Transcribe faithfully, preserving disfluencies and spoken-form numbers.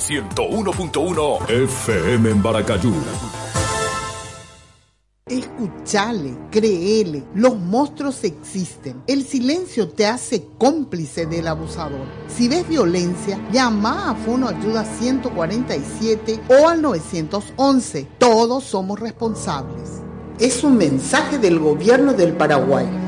ciento uno punto uno F M en Baracayú. Escuchale, créele, los monstruos existen. El silencio te hace cómplice del abusador. Si ves violencia, llama a Fono Ayuda ciento cuarenta y siete o al nueve once. Todos somos responsables. Es un mensaje del gobierno del Paraguay.